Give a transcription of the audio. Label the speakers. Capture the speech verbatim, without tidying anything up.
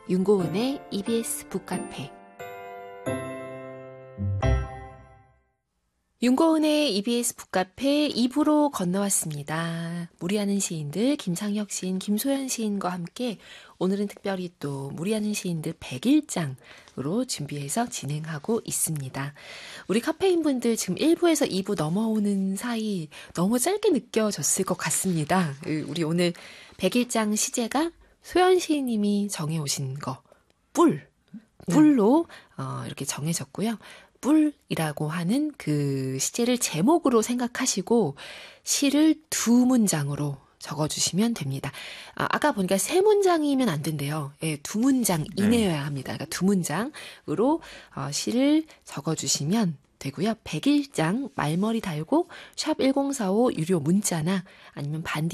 Speaker 1: 윤고은의 이비에스 북카페. 윤고은의 이비에스 북카페 이 부로 건너왔습니다. 무리하는 시인들 김상혁 시인, 김소연 시인과 함께 오늘은 특별히 또 무리하는 시인들 백일 장으로 준비해서 진행하고 있습니다. 우리 카페인 분들 지금 일 부에서 이 부 넘어오는 사이 너무 짧게 느껴졌을 것 같습니다. 우리 오늘 백일 장 시제가 소연 시인님이 정해오신 거, 뿔, 뿔로 어, 이렇게 정해졌고요. 뿔이라고 하는 그 시제를 제목으로 생각하시고 시를 두 문장으로 적어주시면 됩니다. 아, 아까 보니까 세 문장이면 안 된대요. 예, 두 문장 이내여야 합니다. 그러니까 두 문장으로 어, 시를 적어주시면 되고요. 백일 장 말머리 달고 샵 일공사오 유료 문자나 아니면 반